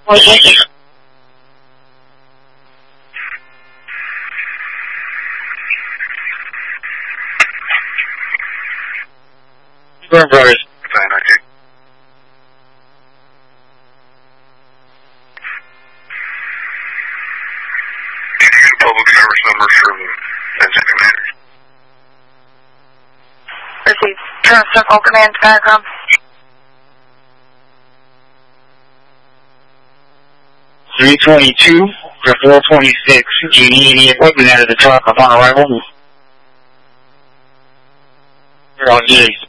Burn Brothers. Public service number from Engine Commander. Received. Turn Circle Command Diagram. $322 for 426. Do you need any equipment out of the truck upon arrival? Here, I'll get it.